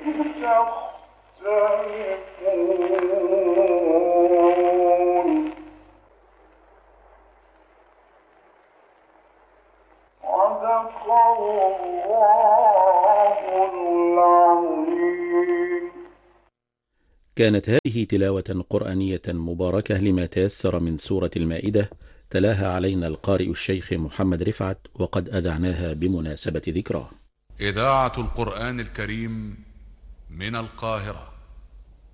تختلفون صدق الله العظيم. كانت هذه تلاوة قرآنية مباركة لما تيسر من سورة المائدة، تلاها علينا القارئ الشيخ محمد رفعت، وقد أذعناها بمناسبة ذكراه. إذاعة القرآن الكريم من القاهرة.